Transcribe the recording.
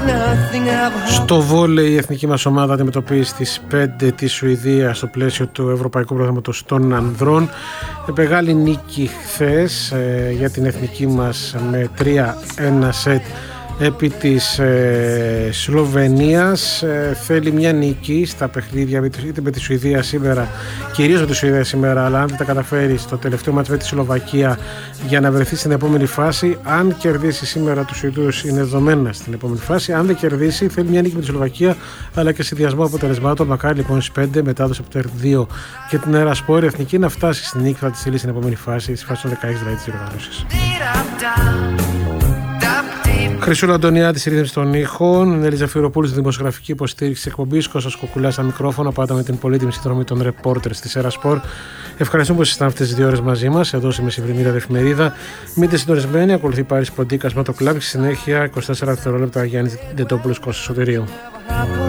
Στο βόλεϊ η εθνική μας ομάδα αντιμετωπίζει στις 5 τη Σουηδία στο πλαίσιο του Ευρωπαϊκού Πρωταθλήματος των Ανδρών. Μεγάλη νίκη χθες για την εθνική μας με 3-1 σετ επί της Σλοβενίας. Θέλει μια νίκη στα παιχνίδια είτε με τη Σουηδία σήμερα, κυρίως με τη Σουηδία σήμερα, αλλά αν δεν τα καταφέρει στο τελευταίο μάτς με τη Σλοβακία για να βρεθεί στην επόμενη φάση. Αν κερδίσει σήμερα τους Σουηδούς είναι δεδομένα στην επόμενη φάση. Αν δεν κερδίσει θέλει μια νίκη με τη Σλοβακία αλλά και συνδυασμό αποτελεσμάτων. Μακάρι λοιπόν στις 5 μετάδοση από το R2 και την Ερασπόρ εθνική να φτάσει στην νίκη, θα τη στείλει στην επόμενη φάση, στη φάση των 16 δηλαδή της διοργάνωσης. Χρυσούλα Αντωνιάδη στη ρύθμιση των ήχων, Νέλη Ζαφυροπούλου στη δημοσιογραφική υποστήριξη της εκπομπής, Κώστας Κουκουλάς στα μικρόφωνα, πάντα με την πολύτιμη συνδρομή των ρεπόρτερ της Ερασπόρ. Ευχαριστούμε που ήσασταν αυτές τις 2 ώρες μαζί μας, εδώ στη Μεσημβρινή Εφημερίδα. Μείνετε συντονισμένοι, ακολουθεί Πάρης Ποντίκας με το κλαμπ, στη συνέχεια 24 δευτερόλεπτα Γιάννης Ντετόπουλος, Κώστας Σωτηρίου.